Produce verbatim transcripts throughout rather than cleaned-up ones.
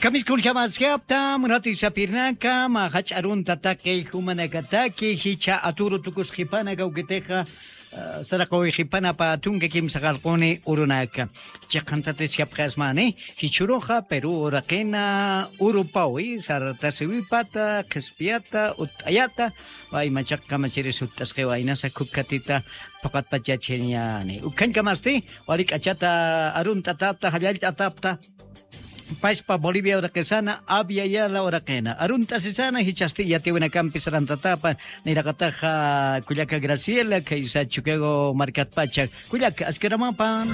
Kamis kulkamasyapta murati sapirnaka mahacharun tatake humanakatake hicha aturo tukus hipana gaugeteja sarako hipana pa tunga kim sakalkone urunaka chakhantate siapkasmane hichuroja Peru rakena urupawi sartasiwipata kespiata utayata ay machak kamachiris utaskewa inasa kukatita pakat pachacheniane ukan kamaste walik achata arun tatapta hayal tatapta Paispa Bolivia Orakesana, Abia Yala Orakena. Arunta Sisana, Hichasti, Yatiwina Campis Rantatapa, Nirakataja, Cuyaca Graciela, Kaisa Chuquego Marcat Pacha, Cuyaca Askeramapan.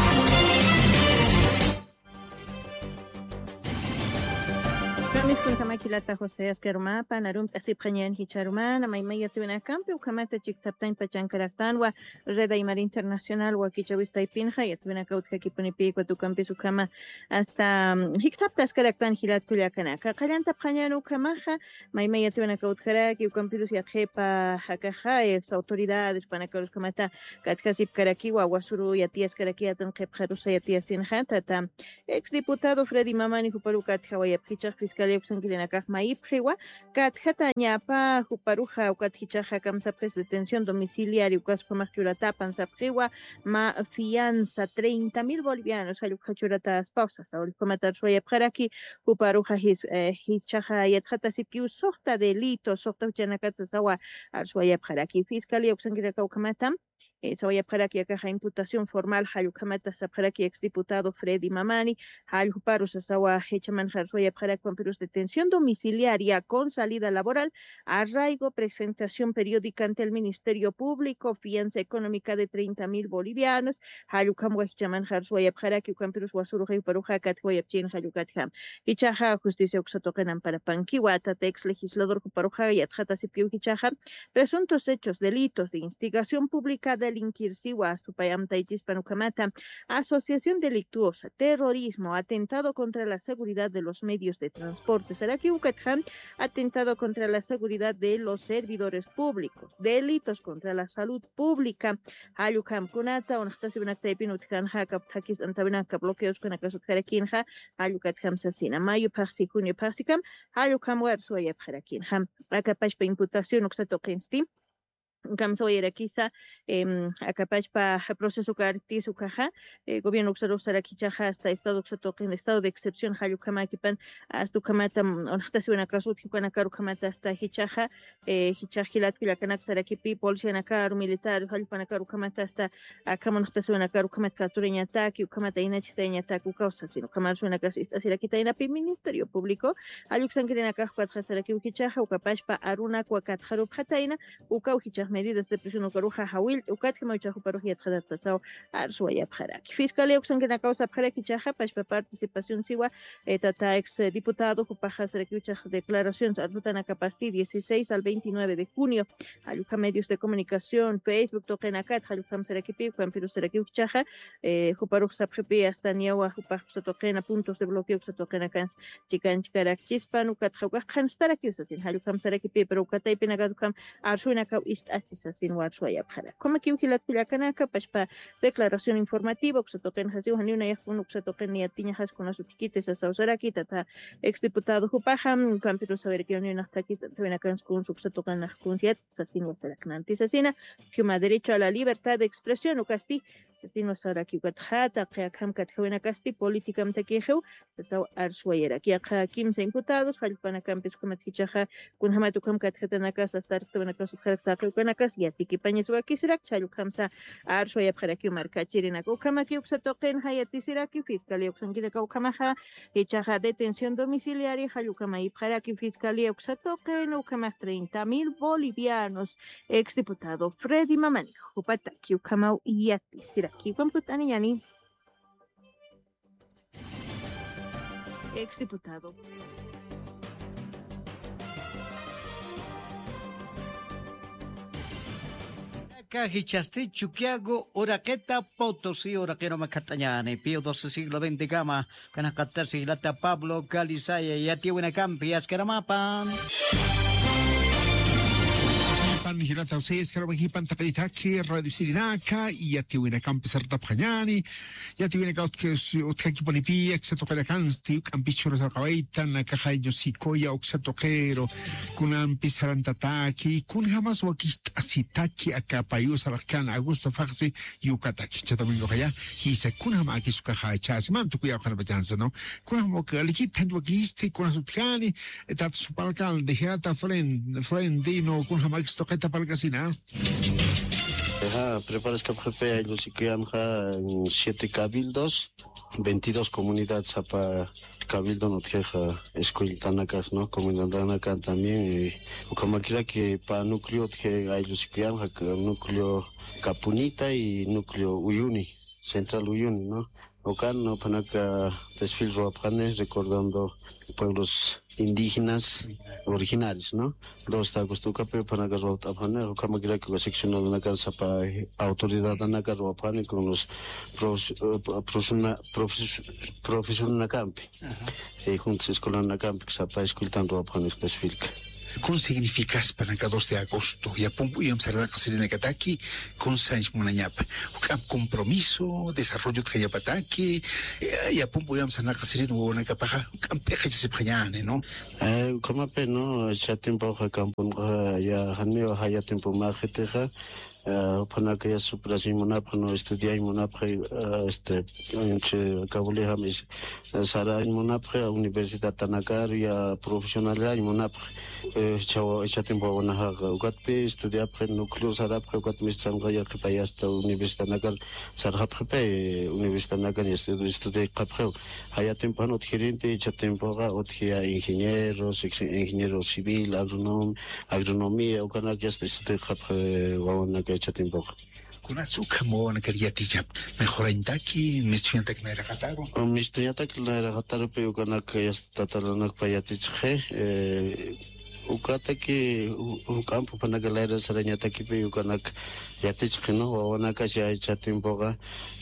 Kun kamakilata Jose Askerma, Panarum Tasipanian Hicharman, Maimaya Tuna Campi, Ukamata Chiktaptain Pachankaraktanwa, Reda y Mar Internacional, Wakichavista y Pinja, y Atuna Kautka Kipunipico, tu Campis Ukama, hasta Hiktaptas Karaktan Hilat Kuliakanaka, Kalanta Panyano Kamaja, Maimaya Tuna Kautkarak, Ukampirus Yakepa, Hakaja, ex autoridades, Panakarus Kamata, Katkasip Karakiwa, Wasuru, Yatias Karakiatan Kepjarusa, Yatias Sinjantata, ex diputado Freddy Mamani, Huparukat, Hawaii, Pichak Fiscalia. Sanguinacaj Maipjiwa, Katjata ñapa, Juparuja, Ukatjichaja, Kamsapres, detención domiciliaria, Ucaspamachuratapan, Sapjiwa, Ma fianza, treinta mil bolivianos, Ayukachuratas, pausas, ahora comentar Suaya Paraki, Juparuja, his, his chaja, Yatjata, Sipiu, Sota, delito, Sota, Chanakatsawa, Suaya Paraki, Fiscalia, Uxanguinaca, Ukamatam. Se vaya para que acá imputación formal Hayukamata para que exdiputado Freddy Mamani Hayuparu Sasawa Hechaman Harsoya para cuamperos detención domiciliaria con salida laboral, arraigo, presentación periódica ante el Ministerio Público, fianza económica de treinta mil bolivianos, Hayukam Hechaman Harsoya para que cuamperos Wasuru Hayuparuja Kathoya Chin Hayukatham, Hichaja Justicia Uxatocanan para Panquiwata, ex legislador Kuparuja y Atjata Sipiu Hichaja, presuntos hechos, delitos de instigación pública de delinquir siwa supayam taichis panukamata, asociación delictuosa, terrorismo, atentado contra la seguridad de los medios de transporte, Saraki Ukatham, atentado contra la seguridad de los servidores públicos, delitos contra la salud pública, Hayukam Kunata, Onastasibanakta Epinutkan Hakap Takis Antabinaka, bloqueos con acaso Karakinha, Hayukatham Sasina, Mayo Parsi, Junio Parsikam, Hayukam Warsuaya Karakinham, Akapashpa imputación Oxatokensti. Kamsoyera quizá eh, acapachpa proceso carti su caja eh, gobierno uxaro saraquichaja hasta estado uxatoque en estado de excepción hayukama kipan hasta kamata onhtasi una caso kikana karu kamata hasta hichaja eh, hichajilat kilakanak sarakipi policía nakaru militar halpana karu kamata hasta akama onhtasi una karu kamata katureña taki kamata inachiteña taku causa sino kamar suena casi esta sirakita ina pi ministerio público ayuksan kirena kajwa saraki ukichaja ukapachpa aruna kwakat harup hataina ukau hichaj medidas de presión ukaruja hawil ukatma uchajo paruja tsadatsaw arsuaya pharaki fiscalía uxangena causa pharaki chaja pashpa participación siwa tata ex diputado kupaja serekichaj declaraciones arrutana capasti dieciséis al veintinueve de junio aluja medios de comunicación Facebook tokenakat alujam serekipi kwampiru serekichaja eh kuparuj sapjepi hasta niawa kupaj tokena puntos de bloqueo tokenakans chikan chikarak chispan ukatja khanstaraki usasin alujam serekipi pero ukatay pinagadukam arsuina ka Asisa sin Warsuaya para. Como que ukilat Pilacanaka, Pashpa, declaración informativa, Uxatoken Hasiu, Hanuna Yahun, Uxatoken y Atiñajas con las subchiquites a Sausaraki, Tata, exdiputado Jupaham, Campiro Saber que Unión Astakis, Tavenacans con Uxatoken Nakunciat, Sasin Wasarakananti Sasina, Huma derecho a la libertad de expresión, Ucasti, Sasin Wasaraki Gatjata, Keakam Katjavena Casti, Política Mtequejo, Sasau Arsuayera, Kiaka quince imputados, Halpana Campis Comatichaja, Kunhamatukam Katjatanakas, hasta Tavenacas Nakas y Atikipañes Wakisirak, Chalukamsa, Arshoya Paraki Marcachirina Kukamaki Uxatoken, Hayatisiraki, Fiscalia Uxangila Kamaha, Echaja detención domiciliaria, Halukamai Paraki, Fiscalia Uxatoken, Ukama treinta mil bolivianos, exdiputado Freddy Mamani, Jupataki Ukamau Yatisiraki, Computaniani, exdiputado. Cajichaste, Chuquiago, Oraqueta, Potosí, Oraquero Macatañane, Pío doce siglo veinte Gama, Canacata Siglata, Pablo, Calizaya, y Atihuena Campi, Ascaramapan. pan hilata uses karo hipan takalitaki radio sirinaka y ya tiwina kampesar tapkhanyani ya tiwina kaut que utkaki polipi exceto que la cansti campichoro salkawaita na kahayo sikoya oxatokero kunan pisaran tataki kun jamás wakist asitaki akapayu sarakana agusto faxi yukataki chatamingo kaya hisa kun hama aki sukaha chas man tukuya kana bajansa no kun hama kalikit handwakiste kun sutkani etat supalkal de hirata friend friendino kun hama stoketa palkasina. Ajá, preparas que F P los en siete cabildos, veintidós comunidades para cabildo no tieja escueltanacas, ¿no? Comendantanaca también, o como quiera que para núcleo que hay los núcleo Capunita y núcleo Uyuni, Central Uyuni, ¿no? Acá no para que desfiles roapanes recordando pueblos indígenas originarios, ¿no? Dos tagos tu capé para que roapane, o como quiera que seccional una casa para autoridad na que roapane con los profesional profesional na campi. Y juntos escolar na campi que para escuchando roapane desfile. Con significas para cada dos de agosto y a pumpo y amsará caserina kataki con sains munanyapa un compromiso desarrollo de yapataki y a pumpo y amsará caserina una capaja un peje se preñane no eh como pe no ya tiempo ha campo ya haneo ya tiempo más jeteja para que ya superación monapa no estudiar y monapa este en Kabul hamis sara en monapa universidad Tanakar ya profesional y monapa chao ya tiempo una ugat pe estudiar pre núcleo sara pre ugat mistran ya que para hasta universidad Tanakar sara pre universidad Tanakar ya estudiar capre haya tiempo no gerente ya tiempo ga otgia ingeniero ingeniero civil agrónomo agronomía o kana ya estudiar capre wana que ya tiempo kuna suka mo na quería tijap mejor indaki me estudiante que me era gataro o me estudiante que me era gataro pero kana que ya está talando para ya tije eh ukata que un campo para que la era sarañata que pero kana ya tije no o na que ya ya tiempo ga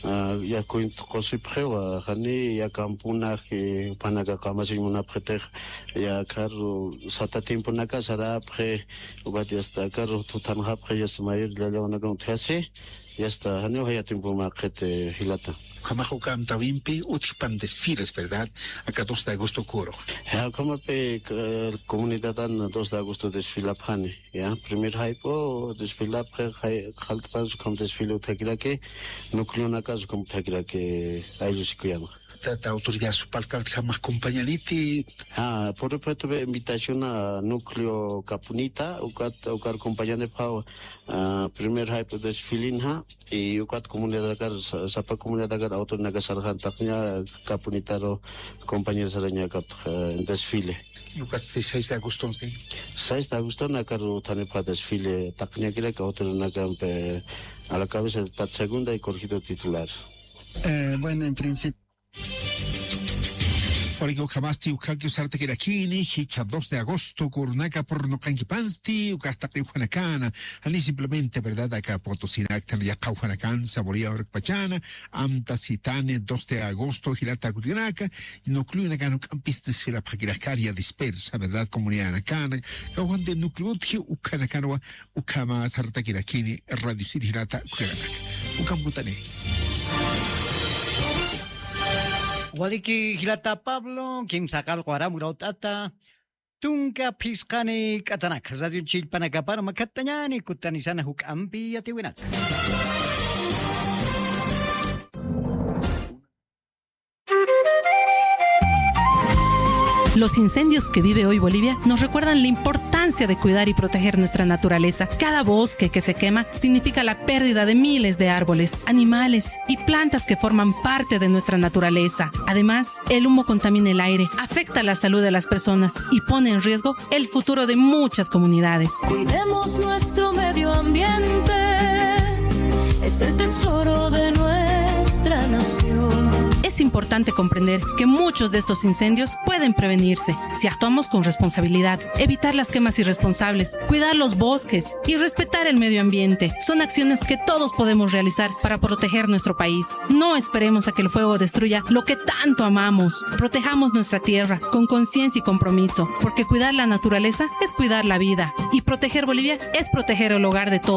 ya coin cosi preo hani ya campuna que para que kama sin una preter ya carro sata tiempo na casa ra pre o va ya está carro tutan ha pre ya se mayor la leona con tese ya está hani ya tiempo más que hilata como jugam tavimpi utipan desfiles verdad acá dos de agosto coro ya como pe comunidad dan dos de agosto desfila pane ya primer hypo desfila pre halt pas como desfile utakira que núcleo na casa como utakira que hay los que la autoridad supalcal jamás compañaliti ah por ejemplo invitación a núcleo Capunita o cat o car compañane pau primer hype desfilinha y o cat comunidad car sapa comunidad car auto na sarjan taknya Capunita ro compañeros araña cap desfile o cat seis de agosto sí seis de agosto na car tane pa desfile taknya kira que auto na campe a la cabeza de segunda y corregidor titular eh bueno en principio Porque jamás te uka que usarte que era kini, hicha dos de agosto, cornaca por no canquipansti, uka hasta que juanacana, ali simplemente, verdad, acá potosinac, ya cauanacan, saboría orpachana, amta citane, dos de agosto, hilata cutinaca, no cluina cano campistes fila paquiracaria dispersa, verdad, comunidad anacana, cauan de nucleutio, ucanacanoa, ukama sarta que era kini, radio hilata cutinaca, ucambutane. Wadiki hilata Pablo, kim sakal ko ara murautata, tunka piskani katanak, radio chilpanakapar makatanyani kutanisana hukampi atiwinak. Los incendios que vive hoy Bolivia nos recuerdan la importancia de cuidar y proteger nuestra naturaleza. Cada bosque que se quema significa la pérdida de miles de árboles, animales y plantas que forman parte de nuestra naturaleza. Además, el humo contamina el aire, afecta la salud de las personas y pone en riesgo el futuro de muchas comunidades. Cuidemos nuestro medio ambiente, es el tesoro de nuestra nación. Es importante importante comprender que muchos de estos incendios pueden prevenirse si actuamos con responsabilidad. Evitar las quemas irresponsables, cuidar los bosques y respetar el medio ambiente son acciones que todos podemos realizar para proteger nuestro país. No esperemos a que el fuego destruya lo que tanto amamos. Protejamos nuestra tierra con conciencia y compromiso, porque cuidar la naturaleza es cuidar la vida y proteger Bolivia es proteger el hogar de todos.